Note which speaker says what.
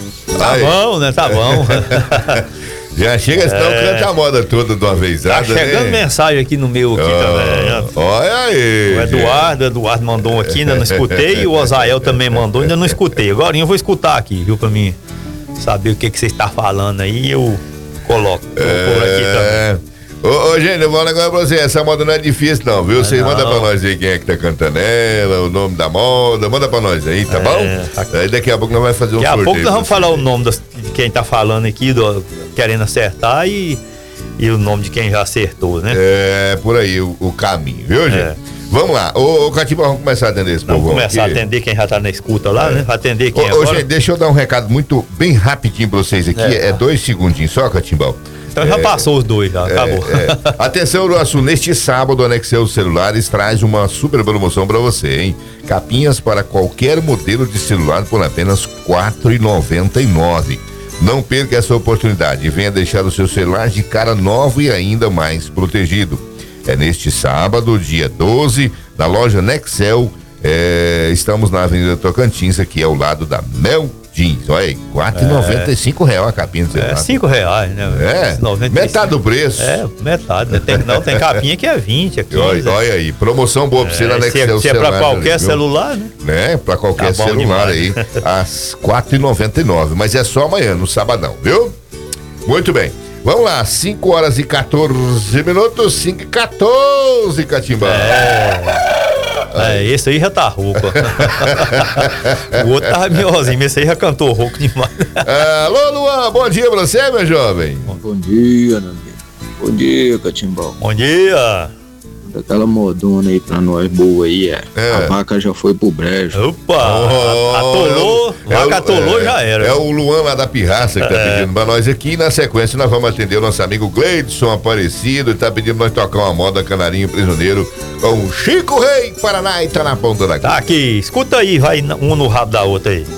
Speaker 1: Tá bom, né? Tá bom.
Speaker 2: Já chega, senão canta a moda toda de uma vez.
Speaker 1: Tá chegando mensagem aqui no meu aqui também.
Speaker 2: Olha aí.
Speaker 1: O Eduardo mandou um aqui, ainda não escutei. E o Osael também mandou, ainda não escutei. Agora eu vou escutar aqui, viu? Pra mim saber o que você está falando aí, eu coloco. Vou por aqui também.
Speaker 2: Ô, gente, eu vou falar um negócio pra você. Essa moda não é difícil, não, viu? Você manda pra nós aí quem é que tá cantando ela, o nome da moda. Manda pra nós aí, tá bom? Aí daqui a pouco nós vamos fazer um sorteio.
Speaker 1: Daqui a pouco nós vamos falar o nome de quem tá falando aqui, querendo acertar e o nome de quem já acertou, né?
Speaker 2: É, por aí o caminho, viu, gente? Vamos lá. Ô, Catiba, vamos começar a atender esse povo.
Speaker 1: Vamos começar a atender quem já tá na escuta lá, né? Atender quem agora.
Speaker 2: Ô, gente, deixa eu dar um recado bem rapidinho pra vocês aqui. É 2 segundinhos só, Catimbão.
Speaker 1: Então já passou os 2, já acabou.
Speaker 2: Atenção, Ruaçu, neste sábado, a Nextel Celulares traz uma super promoção pra você, hein? Capinhas para qualquer modelo de celular por apenas R$ 4,99. Não perca essa oportunidade e venha deixar o seu celular de cara nova e ainda mais protegido. É neste sábado, dia 12, na loja Nextel. Estamos na Avenida Tocantins, aqui ao lado da Mel Jeans. Olha aí, R$ 4,95 a capinha do celular.
Speaker 1: R$5, né?
Speaker 2: Metade do preço.
Speaker 1: Metade. Tem capinha que é 20 aqui.
Speaker 2: Olha aí, promoção boa pra você na Nextel.
Speaker 1: Se é pra qualquer celular, né?
Speaker 2: Pra qualquer celular aí, às R$ 4,99. Mas é só amanhã, no sabadão, viu? Muito bem. Vamos lá, 5 horas e 14 minutos, 5 e 14, Catimbão.
Speaker 1: Esse aí já tá rouco. O outro tava melhorzinho, esse aí já cantou rouco demais.
Speaker 2: Alô, Luan, bom dia pra você, meu jovem.
Speaker 3: Bom dia, Nandinho. Bom dia, Catimbão.
Speaker 1: Bom dia.
Speaker 3: Daquela modona aí pra nós boa aí, a vaca já foi pro brejo.
Speaker 1: Opa, atolou, vaca atolou, já era.
Speaker 2: É o Luan lá da Pirraça que tá pedindo pra nós aqui. E na sequência nós vamos atender o nosso amigo Gleidson Aparecido, ele tá pedindo nós tocar uma moda Canarinho Prisioneiro com Chico Rei, Paraná, e tá na ponta da
Speaker 1: Tá aqui, escuta aí, vai um no rabo da outra aí.